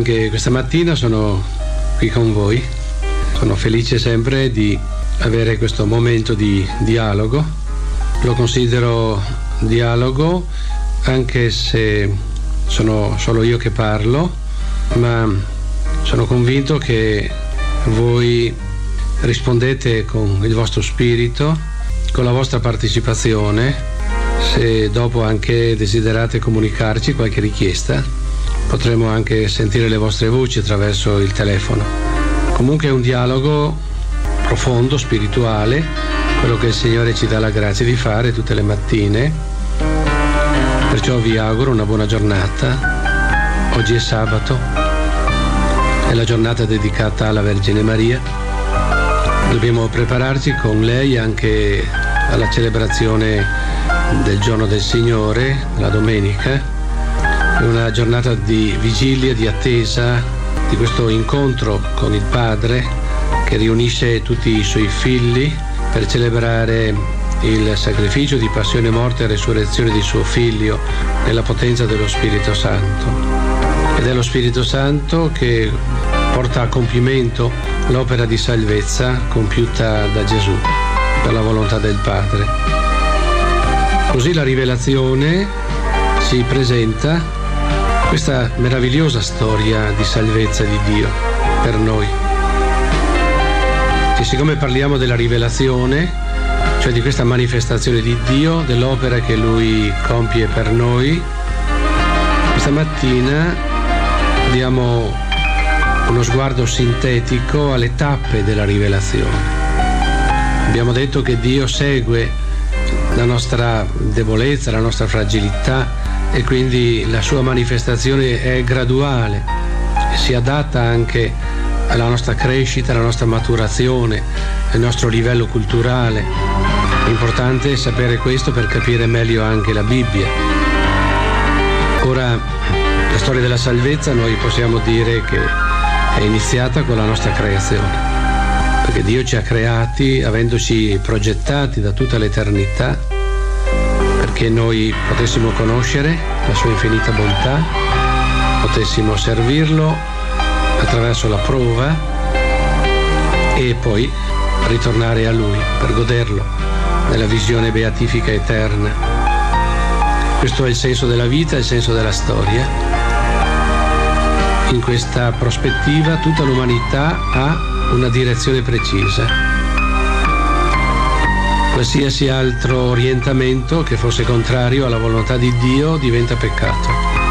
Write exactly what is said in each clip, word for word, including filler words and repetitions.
Anche questa mattina sono qui con voi, sono felice sempre di avere questo momento di dialogo. Lo considero dialogo anche se sono solo io che parlo, ma sono convinto che voi rispondete con il vostro spirito, con la vostra partecipazione. Se dopo anche desiderate comunicarci qualche richiesta, potremo anche sentire le vostre voci attraverso il telefono. Comunque è un dialogo profondo, spirituale, quello che il Signore ci dà la grazia di fare tutte le mattine. Perciò vi auguro una buona giornata. Oggi è sabato, è la giornata dedicata alla Vergine Maria. Dobbiamo prepararci con lei anche alla celebrazione del giorno del Signore, la domenica. È una giornata di vigilia, di attesa di questo incontro con il Padre che riunisce tutti i suoi figli per celebrare il sacrificio di passione, morte e resurrezione di suo Figlio nella potenza dello Spirito Santo. Ed è lo Spirito Santo che porta a compimento l'opera di salvezza compiuta da Gesù per la volontà del Padre. Così la rivelazione ci presenta questa meravigliosa storia di salvezza di Dio per noi. E siccome parliamo della rivelazione, cioè di questa manifestazione di Dio, dell'opera che Lui compie per noi, questa mattina diamo uno sguardo sintetico alle tappe della rivelazione. Abbiamo detto che Dio segue la nostra debolezza, la nostra fragilità, e quindi la sua manifestazione è graduale, si adatta anche alla nostra crescita, alla nostra maturazione, al nostro livello culturale. È importante sapere questo per capire meglio anche la Bibbia. Ora, la storia della salvezza noi possiamo dire che è iniziata con la nostra creazione, perché Dio ci ha creati avendoci progettati da tutta l'eternità perché noi potessimo conoscere la sua infinita bontà, potessimo servirlo attraverso la prova e poi ritornare a Lui per goderlo nella visione beatifica eterna. Questo è il senso della vita, il senso della storia. In questa prospettiva tutta l'umanità ha una direzione precisa. Qualsiasi altro orientamento che fosse contrario alla volontà di Dio diventa peccato.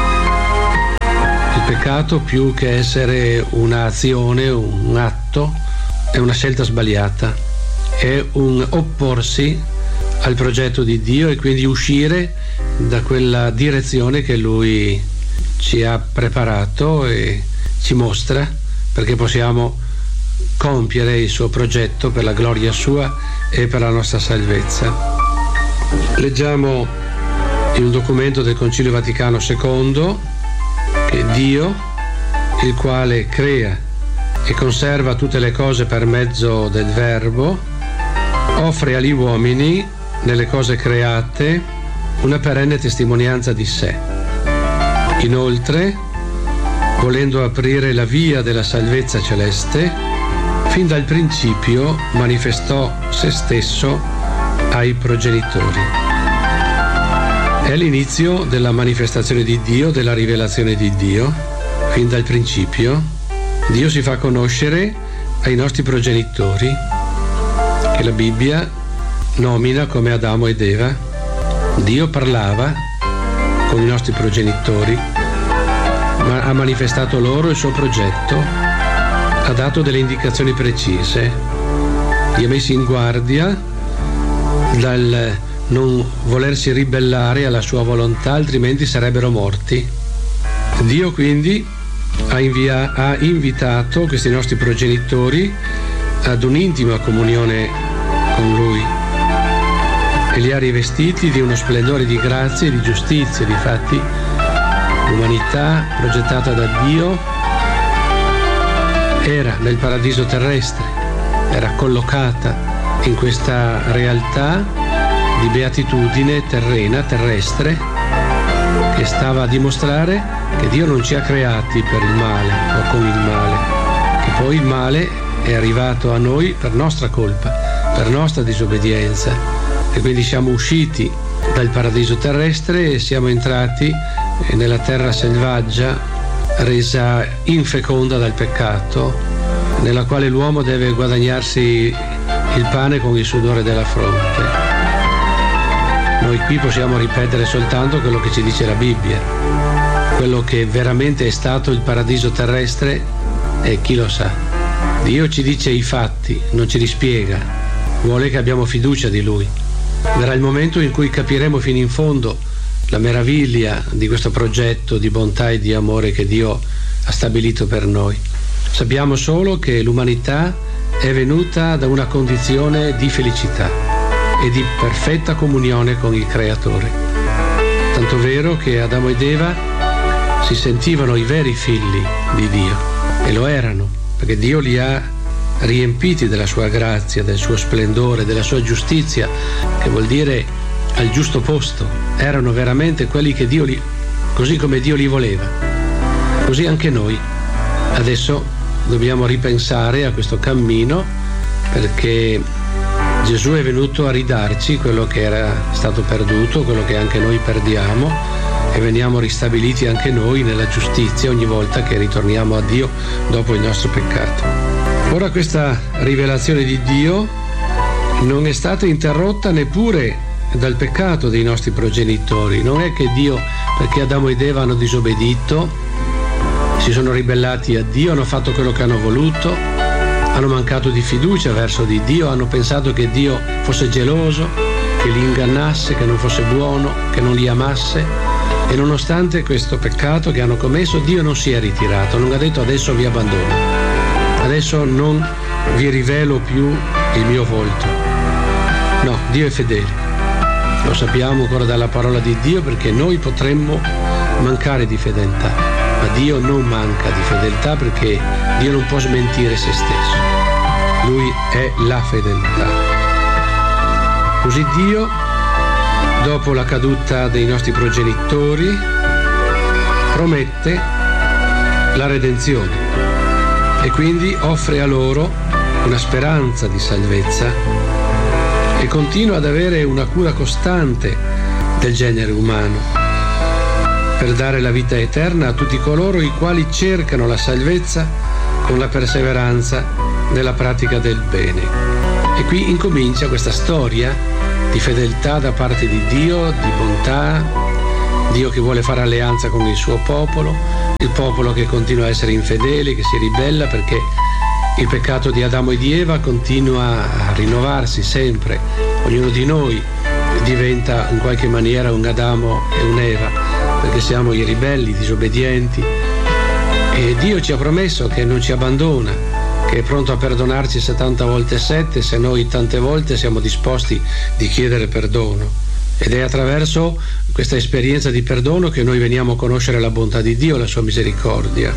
Il peccato, più che essere un'azione, un atto, è una scelta sbagliata, è un opporsi al progetto di Dio e quindi uscire da quella direzione che Lui ci ha preparato e ci mostra perché possiamo compiere il suo progetto per la gloria sua e per la nostra salvezza. Leggiamo in un documento del Concilio Vaticano secondo che Dio, il quale crea e conserva tutte le cose per mezzo del Verbo, offre agli uomini, nelle cose create, una perenne testimonianza di sé. Inoltre, volendo aprire la via della salvezza celeste, fin dal principio manifestò se stesso ai progenitori. È l'inizio della manifestazione di Dio, della rivelazione di Dio. Fin dal principio Dio si fa conoscere ai nostri progenitori, che la Bibbia nomina come Adamo ed Eva. Dio parlava con i nostri progenitori, ma ha manifestato loro il suo progetto, ha dato delle indicazioni precise, li ha messi in guardia dal non volersi ribellare alla sua volontà, altrimenti sarebbero morti. Dio quindi ha, invia- ha invitato questi nostri progenitori ad un'intima comunione con Lui e li ha rivestiti di uno splendore di grazia e di giustizia. Difatti l'umanità progettata da Dio era nel paradiso terrestre, era collocata in questa realtà di beatitudine terrena, terrestre, che stava a dimostrare che Dio non ci ha creati per il male o con il male, che poi il male è arrivato a noi per nostra colpa, per nostra disobbedienza, e quindi siamo usciti dal paradiso terrestre e siamo entrati nella terra selvaggia, resa infeconda dal peccato, nella quale l'uomo deve guadagnarsi il pane con il sudore della fronte. Noi qui possiamo ripetere soltanto quello che ci dice la Bibbia. Quello che veramente è stato il paradiso terrestre è chi lo sa. Dio ci dice i fatti, non ci li spiega, vuole che abbiamo fiducia di Lui. Verrà il momento in cui capiremo fino in fondo la meraviglia di questo progetto di bontà e di amore che Dio ha stabilito per noi. Sappiamo solo che l'umanità è venuta da una condizione di felicità e di perfetta comunione con il Creatore. Tanto vero che Adamo ed Eva si sentivano i veri figli di Dio, e lo erano, perché Dio li ha riempiti della sua grazia, del suo splendore, della sua giustizia, che vuol dire al giusto posto. Erano veramente quelli che Dio li, così come Dio li voleva. Così anche noi adesso dobbiamo ripensare a questo cammino, perché Gesù è venuto a ridarci quello che era stato perduto, quello che anche noi perdiamo, e veniamo ristabiliti anche noi nella giustizia ogni volta che ritorniamo a Dio dopo il nostro peccato. Ora questa rivelazione di Dio non è stata interrotta neppure dal peccato dei nostri progenitori. Non è che Dio, perché Adamo ed Eva hanno disobbedito, si sono ribellati a Dio, hanno fatto quello che hanno voluto, hanno mancato di fiducia verso di Dio, hanno pensato che Dio fosse geloso, che li ingannasse, che non fosse buono, che non li amasse, e nonostante questo peccato che hanno commesso, Dio non si è ritirato, non ha detto adesso vi abbandono, adesso non vi rivelo più il mio volto. No, Dio è fedele. Lo sappiamo ancora dalla parola di Dio, perché noi potremmo mancare di fedeltà, ma Dio non manca di fedeltà, perché Dio non può smentire se stesso. Lui è la fedeltà. Così Dio, dopo la caduta dei nostri progenitori, promette la redenzione e quindi offre a loro una speranza di salvezza, e continua ad avere una cura costante del genere umano per dare la vita eterna a tutti coloro i quali cercano la salvezza con la perseveranza nella pratica del bene. E qui incomincia questa storia di fedeltà da parte di Dio, di bontà, Dio che vuole fare alleanza con il suo popolo, il popolo che continua a essere infedele, che si ribella perché il peccato di Adamo e di Eva continua a rinnovarsi sempre. Ognuno di noi diventa in qualche maniera un Adamo e un'Eva, perché siamo i ribelli, i disobbedienti. E Dio ci ha promesso che non ci abbandona, che è pronto a perdonarci settanta volte sette se noi tante volte siamo disposti di chiedere perdono. Ed è attraverso questa esperienza di perdono che noi veniamo a conoscere la bontà di Dio, la sua misericordia.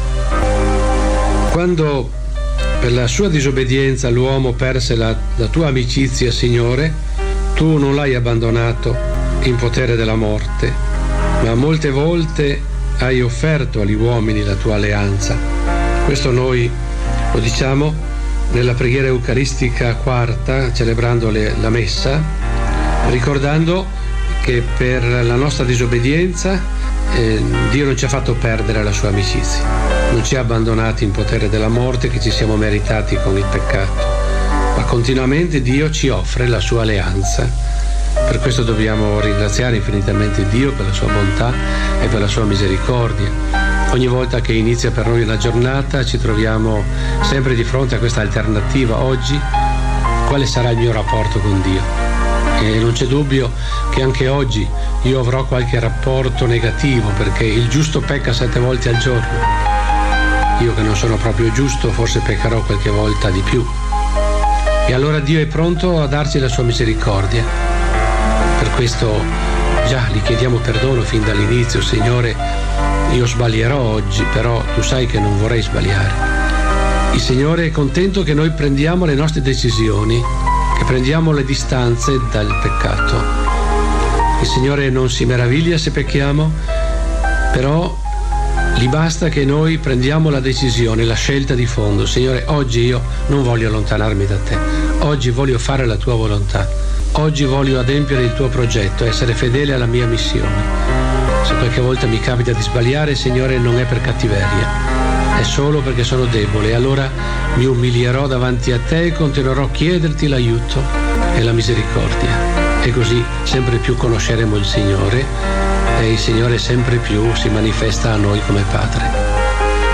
Quando per la sua disobbedienza l'uomo perse la, la tua amicizia, Signore, tu non l'hai abbandonato in potere della morte, ma molte volte hai offerto agli uomini la tua alleanza. Questo noi lo diciamo nella preghiera eucaristica quarta, celebrando le, la messa, ricordando che per la nostra disobbedienza eh, Dio non ci ha fatto perdere la sua amicizia, non ci ha abbandonati in potere della morte che ci siamo meritati con il peccato, ma continuamente Dio ci offre la sua alleanza. Per questo dobbiamo ringraziare infinitamente Dio per la sua bontà e per la sua misericordia. Ogni volta che inizia per noi una giornata ci troviamo sempre di fronte a questa alternativa. Oggi quale sarà il mio rapporto con Dio? E non c'è dubbio che anche oggi io avrò qualche rapporto negativo, perché il giusto pecca sette volte al giorno. Io che non sono proprio giusto forse peccherò qualche volta di più. E allora Dio è pronto a darci la sua misericordia. Per questo già gli chiediamo perdono fin dall'inizio. Signore, io sbaglierò oggi, però tu sai che non vorrei sbagliare. Il Signore è contento che noi prendiamo le nostre decisioni, che prendiamo le distanze dal peccato. Il Signore non si meraviglia se pecchiamo, però Gli basta che noi prendiamo la decisione, la scelta di fondo. Signore, oggi io non voglio allontanarmi da te, oggi voglio fare la tua volontà, oggi voglio adempiere il tuo progetto, essere fedele alla mia missione. Se qualche volta mi capita di sbagliare, Signore, non è per cattiveria, è solo perché sono debole, e allora mi umilierò davanti a te e continuerò a chiederti l'aiuto e la misericordia. E così sempre più conosceremo il Signore e il Signore sempre più si manifesta a noi come Padre.